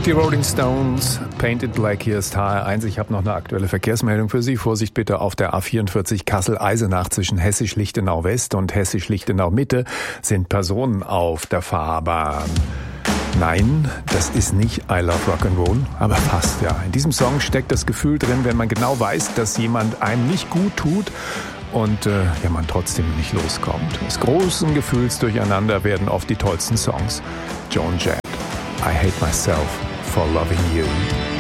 Die Rolling Stones, Painted Black, hier ist HR1. Ich habe noch eine aktuelle Verkehrsmeldung für Sie. Vorsicht bitte auf der A44 Kassel-Eisenach zwischen Hessisch-Lichtenau West und Hessisch-Lichtenau Mitte sind Personen auf der Fahrbahn. Nein, das ist nicht I Love Rock'n'Roll, aber fast, ja. In diesem Song steckt das Gefühl drin, wenn man genau weiß, dass jemand einem nicht gut tut und man trotzdem nicht loskommt. Aus großen Gefühlsdurcheinander werden oft die tollsten Songs. Joan Jett, I Hate Myself for Loving You.